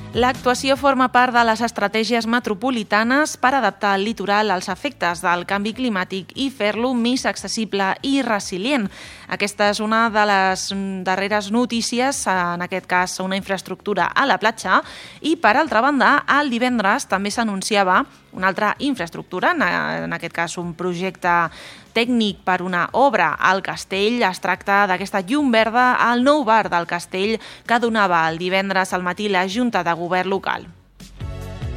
L'actuació forma part de les estratègies metropolitanes per adaptar el litoral als efectes del canvi climàtic i fer-lo més accessible i resilient. Aquesta és una de les darreres notícies, en aquest cas una infraestructura a la platja, i per altra banda, el divendres també s'anunciava una altra infraestructura, en aquest cas un projecte tècnic per una obra al castell. Es tracta d'aquesta llum verda al nou bar del castell que donava el divendres al matí la Junta de Govern local.